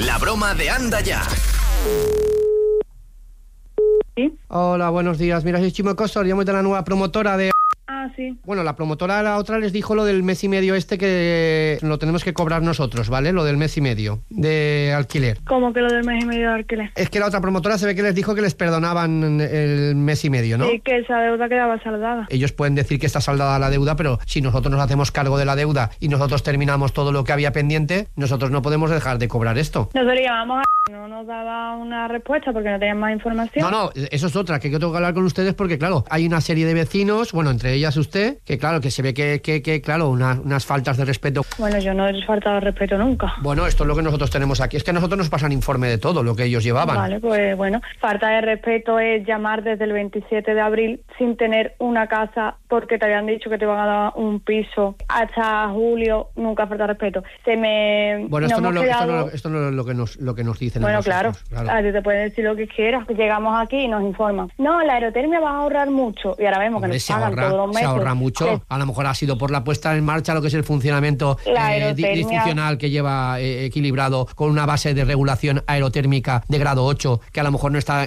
La broma de Anda Ya. ¿Sí? Hola, buenos días. Mira, soy Chimo Costor, llamo de la nueva promotora de... Ah, sí. Bueno, la promotora, la otra, les dijo lo del mes y medio que lo tenemos que cobrar nosotros, ¿vale? Lo del mes y medio de alquiler. ¿Cómo que lo del mes y medio de alquiler? Es que la otra promotora se ve que les dijo que les perdonaban el mes y medio, ¿no? Sí, que esa deuda quedaba saldada. Ellos pueden decir que está saldada la deuda, pero si nosotros nos hacemos cargo de la deuda y nosotros terminamos todo lo que había pendiente, nosotros no podemos dejar de cobrar esto. Nosotros llamamos a... No nos daba una respuesta porque no tenían más información. No, eso es otra, que yo tengo que hablar con ustedes porque, claro, hay una serie de vecinos, bueno, entre ellas usted, que claro, que se ve que claro, unas faltas de respeto. Bueno, yo no he faltado de respeto nunca. Bueno, esto es lo que nosotros tenemos aquí. Es que a nosotros nos pasan informe de todo lo que ellos llevaban. Vale, pues bueno, falta de respeto es llamar desde el 27 de abril sin tener una casa porque te habían dicho que te iban a dar un piso hasta julio. Nunca falta de respeto. Bueno, esto no es lo que nos dicen. Bueno, claro. A ti te pueden decir lo que quieras. Llegamos aquí y nos informan. No, la aerotermia va a ahorrar mucho. Y ahora vemos que nos pagan todos los meses. Se ahorra mucho. A lo mejor ha sido por la puesta en marcha lo que es el funcionamiento disfuncional que lleva equilibrado con una base de regulación aerotérmica de grado 8 que a lo mejor no está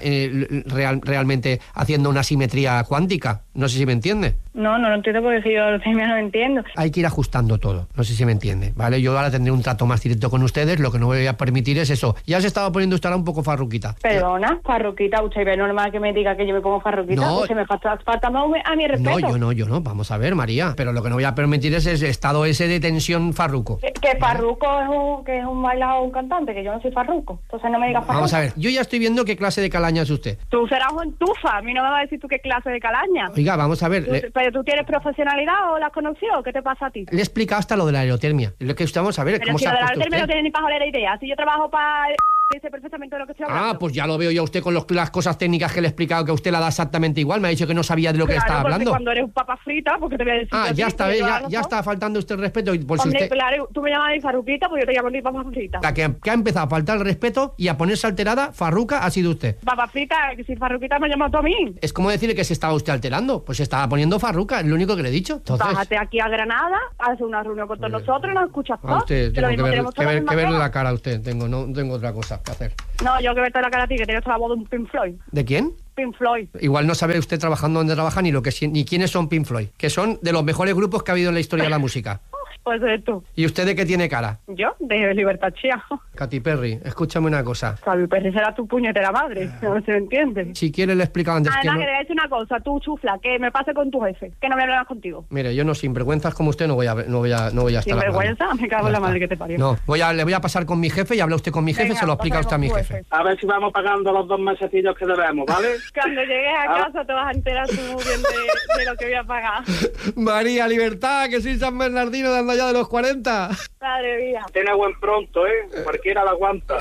realmente haciendo una simetría cuántica. No sé si me entiende. No lo entiendo porque yo aerotermia no entiendo. Hay que ir ajustando todo. No sé si me entiende, ¿vale? Yo ahora tendré un trato más directo con ustedes. Lo que no voy a permitir es eso. Ya se estaba poniendo usted ahora un poco farruquita. Perdona, farruquita. ¿Usted ve normal que me diga que yo me pongo farruquita? No. ¿Usted me falta a mi respeto? No, yo no. Vamos a ver, María. Pero lo que no voy a permitir es ese estado ese de tensión farruco. Que farruco es un bailado o un cantante, que yo no soy farruco. Entonces no me digas farruco. Vamos a ver, yo ya estoy viendo qué clase de calaña es usted. Tú serás un entufa. A mí no me vas a decir tú qué clase de calaña. Oiga, vamos a ver. ¿Pero tú tienes profesionalidad o la has conocido? ¿Qué te pasa a ti? Le he explicado hasta lo de la aerotermia. Lo que usted, vamos a ver, pero cómo si se ha lo de la puesto aerotermia usted. no tiene ni pajolera idea. Si yo trabajo para... Dice perfectamente de lo que estoy hablando. Ah, pues ya lo veo yo a usted con las cosas técnicas que le he explicado, que usted la da exactamente igual. Me ha dicho que no sabía de lo que estaba hablando. Cuando eres un papa frita, porque te voy a decir... Ya está, ya está faltando usted el respeto. Por Hombre, si usted... claro, tú me llamas de farruquita, pues yo te llamo de papa frita. La que ha empezado a faltar el respeto y a ponerse alterada, farruca, ha sido usted. Papa frita, que si farruquita me llamas tú a mí. Es como decirle que se estaba usted alterando. Pues se estaba poniendo farruca, es lo único que le he dicho. Entonces... Bájate aquí a Granada, haz una reunión con todos nosotros y nos escuchas A todos. usted, tengo que verle la cara a usted. No tengo otra cosa que hacer. No, yo que verte la cara a ti, que tienes la voz de un Pink Floyd. ¿De quién? Pink Floyd. Igual no sabe usted trabajando donde trabaja ni quiénes son Pink Floyd, que son de los mejores grupos que ha habido en la historia de la música. Pues de tú. ¿Y usted de qué tiene cara? Yo, de Libertad Chía. Katy Perry, escúchame una cosa. Katy Perry será tu puñetera madre, no se entiende. Si quiere le he explicado antes que no... no... que le voy a decir una cosa, tú chufla, que me pase con tu jefe, que no me hable más contigo. Mire, yo no sinvergüenzas como usted no voy a estar ¿Sinvergüenza? Me cago en la madre que te parió. No, le voy a pasar con mi jefe y habla usted con mi jefe. Venga, se lo explica usted a mi jefe. A ver si vamos pagando los 2 mesecillos que debemos, ¿vale? Cuando llegues a casa te vas a enterar tú muy bien de lo que voy a pagar. María, libertad, que soy San Bernardino de Anda Ya de los 40. Madre mía. Tiene buen pronto, cualquiera la aguanta.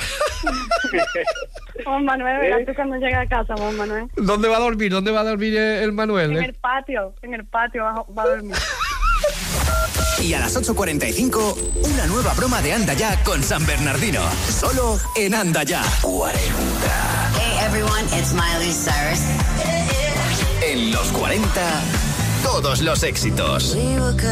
Juan Manuel, verás tú cuando llegue a casa, Juan Manuel. ¿Dónde va a dormir el Manuel? En el patio va a dormir. Y a las 8:45, una nueva broma de Anda Ya con San Bernardino. Solo en Anda Ya 40. Hey everyone, it's Miley Cyrus. En los 40, todos los éxitos.